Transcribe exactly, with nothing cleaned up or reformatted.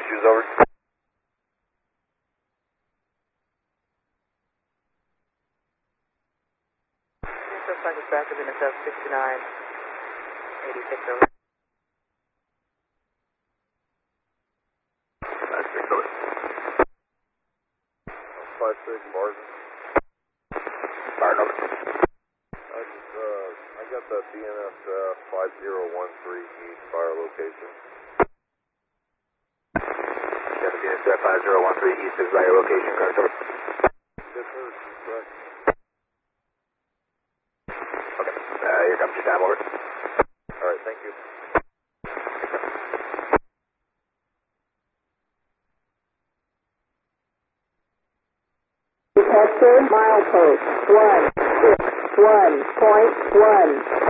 issues, over. Suspect is back to N S F sixty-nine eighty-six, over. That's six, over. five six, Martin. Martin, over. I just, uh, I got that B N S uh, five zero one three east fire location. Got the B N S F five zero one three east is fire location, correct, over. Yes, sir. Correct. Okay, uh, here comes your time, over. Alright, thank you. Detector milepost one six one point one.